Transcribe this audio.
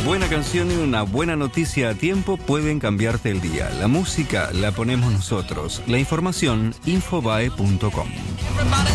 buena canción y una buena noticia a tiempo pueden cambiarte el día. La música la ponemos nosotros. La información, infobae.com.